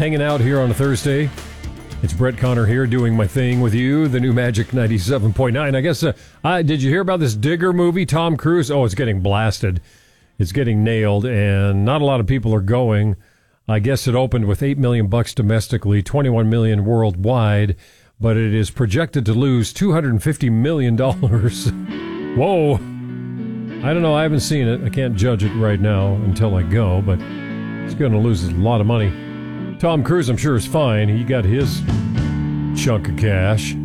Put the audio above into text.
hanging out here on a Thursday. It's Brett Connor here doing my thing with you, the new Magic 97.9. I guess, did you hear about this Digger movie, Tom Cruise? Oh, it's getting blasted. It's getting nailed, and not a lot of people are going. I guess it opened with $8 million domestically, $21 million worldwide, but it is projected to lose $250 million. Whoa. I don't know. I haven't seen it. I can't judge it right now until I go, but it's going to lose a lot of money. Tom Cruise, I'm sure, is fine. He got his chunk of cash.